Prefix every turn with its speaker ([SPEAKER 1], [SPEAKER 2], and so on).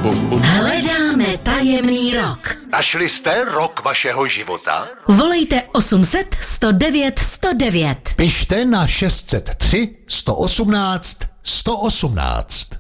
[SPEAKER 1] Hledáme tajemný rok.
[SPEAKER 2] Našli jste rok vašeho života?
[SPEAKER 1] Volejte 800 109 109.
[SPEAKER 3] Pište na 603 118 118.